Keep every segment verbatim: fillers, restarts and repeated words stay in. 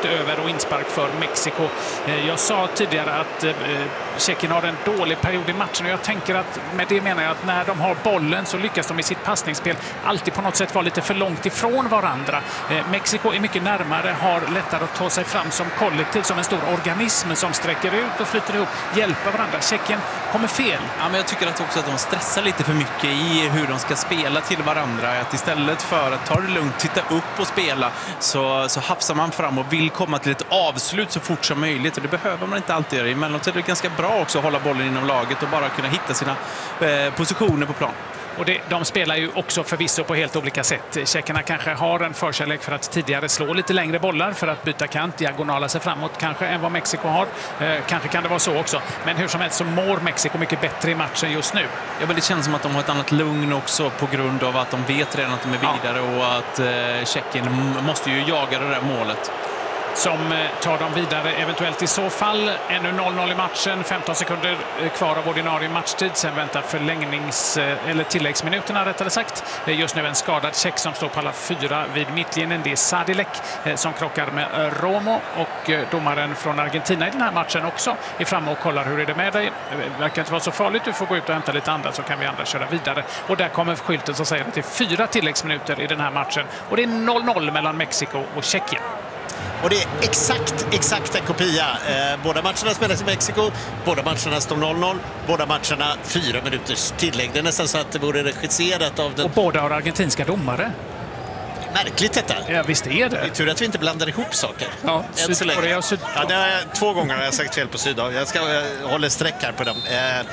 långt över och inspark för Mexiko. Jag sa tidigare att Tjeckien har en dålig period i matchen och jag tänker att med det menar jag att när de har bollen så lyckas de i sitt passningsspel alltid på något sätt vara lite för långt ifrån varandra. Mexiko är mycket närmare, har lättare att ta sig fram som kollektiv, som en stor organism som sträcker ut och flyter ihop, hjälper varandra. Tjeckien kommer fel. Ja, men jag tycker att också att de stressar lite för mycket i hur de ska spela till varandra. Att istället för att ta det lugnt, titta upp och spela så, så hafsar man fram och vill komma till ett avslut så fort som möjligt. Och det behöver man inte alltid göra. Emellanåt är det ganska bra också att hålla bollen inom laget och bara kunna hitta sina eh, positioner på plan. Och det, de spelar ju också förvisso på helt olika sätt. Tjeckerna kanske har en förkärlek för att tidigare slå lite längre bollar för att byta kant, diagonala sig framåt kanske än vad Mexiko har. Eh, kanske kan det vara så också. Men hur som helst så mår Mexiko mycket bättre i matchen just nu. Ja, men det känns som att de har ett annat lugn också på grund av att de vet redan att de är vidare ja. och att eh, Tjeckien måste ju jaga det där målet. Som tar dem vidare eventuellt i så fall. Ännu noll noll i matchen, femton sekunder kvar av ordinarie matchtid. Sen väntar förlängnings- eller tilläggsminuterna rättare sagt. Just nu en skadad tjeck som står på alla fyra vid mittlinjen. Det är Sadilek som krockar med Romo och domaren från Argentina i den här matchen också är framme och kollar hur är det med dig. Det verkar inte vara så farligt, du får gå ut och hämta lite andra så kan vi andra köra vidare. Och där kommer skylten som säger att det är fyra tilläggsminuter i den här matchen. Och det är noll noll mellan Mexiko och Tjeckien. Och det är exakt, exakt en kopia. Eh, båda matcherna spelas i Mexiko, båda matcherna står noll noll, båda matcherna fyra minuters tillägg. Det är nästan så att det vore regisserat av den... Och båda har argentinska domare. Märkligt detta. Ja, visst är det. Det är tur att vi inte blandar ihop saker. Ja, Sydkorea och Syd... ja, det är två gånger har jag sagt fel på Sydafrika. Jag ska jag hålla streck här på dem. Eh,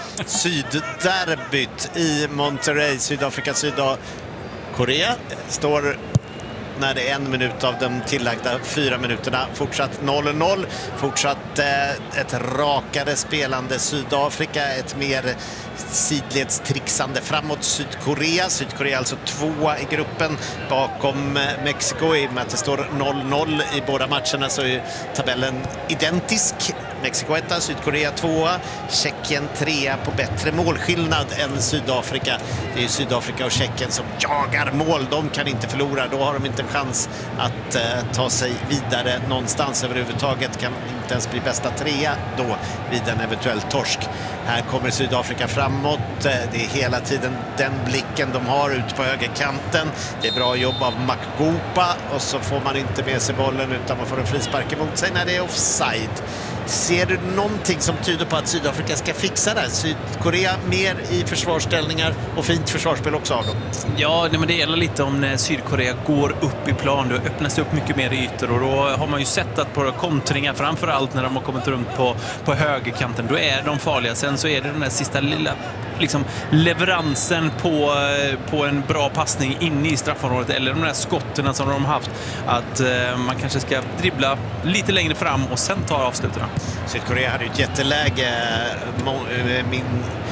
Sydderbyt i Monterrey, Sydafrika, Sydkorea står... när det är en minut av de tillagda fyra minuterna. Fortsatt noll noll. Fortsatt eh, ett rakare spelande Sydafrika. Ett mer sidledstrixande framåt Sydkorea. Sydkorea alltså tvåa i gruppen bakom eh, Mexiko. I och med att det står noll noll i båda matcherna så är tabellen identisk. Mexiko etta, Sydkorea tvåa, Tjeckien trea på bättre målskillnad än Sydafrika. Det är ju Sydafrika och Tjeckien som jagar mål. De kan inte förlora, då har de inte en chans att eh, ta sig vidare någonstans överhuvudtaget. Kan inte ens bli bästa trea då vid en eventuell torsk. Här kommer Sydafrika framåt. Det är hela tiden den blicken de har ut på högerkanten. Det är bra jobb av Makgopa och så får man inte med sig bollen utan man får en frispark emot sig när det är offside. Ser du någonting som tyder på att Sydafrika ska fixa det? Sydkorea mer i försvarsställningar och fint försvarsspel också av dem. Ja, men det gäller lite om när Sydkorea går upp i plan. Då öppnas upp mycket mer ytor och då har man ju sett att på kontringar, framförallt när de har kommit runt på, på högerkanten, då är de farliga. Sen så är det den där sista lilla liksom, leveransen på, på en bra passning inne i straffområdet eller de där skotterna som de har haft. Att eh, man kanske ska dribbla lite längre fram och sen ta avslutarna. Sydkorea hade ju ett jätteläge. Min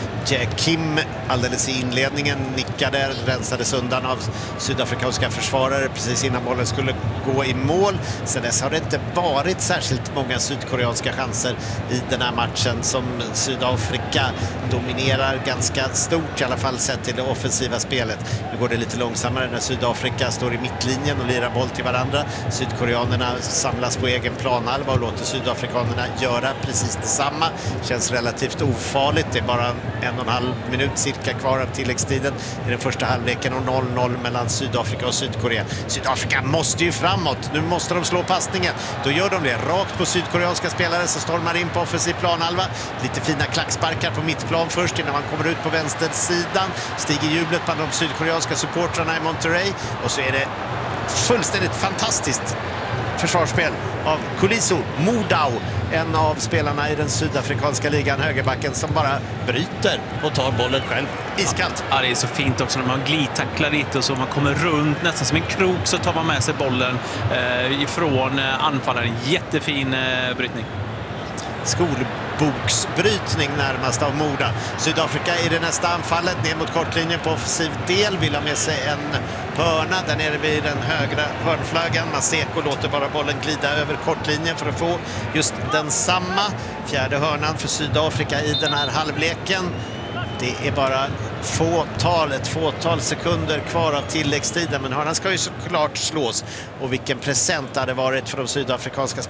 Kim alldeles i inledningen nickade, rensades undan av sydafrikanska försvarare precis innan bollen skulle gå i mål. Sen dess har det inte varit särskilt många sydkoreanska chanser i den här matchen som Sydafrika dominerar ganska stort, i alla fall sett till det offensiva spelet. Nu går det lite långsammare när Sydafrika står i mittlinjen och lirar boll till varandra. Sydkoreanerna samlas på egen planhalva och låter sydafrikanerna göra precis detsamma. Känns relativt ofarligt. Det är bara en och en halv minut cirka kvar av tilläggstiden i den första halvleken och noll noll mellan Sydafrika och Sydkorea. Sydafrika måste ju framåt. Nu måste de slå passningen. Då gör de det rakt på sydkoreanska spelare som stormar in på offensiv planhalva. Lite fina klacksparkar på mittplan först innan man kommer ut på vänstersidan. Stiger jublet bland de sydkoreanska supportrarna i Monterrey och så är det fullständigt fantastiskt försvarsspel av Kuliso Modau, en av spelarna i den sydafrikanska ligan, högerbacken, som bara bryter och tar bollen själv. Iskallt. Ja, det är så fint också när man glidtacklar lite och så man kommer runt nästan som en krok så tar man med sig bollen eh, ifrån eh, anfallaren. Jättefin eh, brytning. Skolboksbrytning närmast av Moda. Sydafrika i det nästa anfallet ner mot kortlinjen på offensiv del, vill ha med sig en hörna där nere vid den högra hörnflaggan. Maseko låter bara bollen glida över kortlinjen för att få just den samma fjärde hörnan för Sydafrika i den här halvleken. Det är bara fåtal, ett fåtal sekunder kvar av tilläggstiden, men hörnan ska ju såklart slås. Och vilken present det hade varit för de sydafrikanska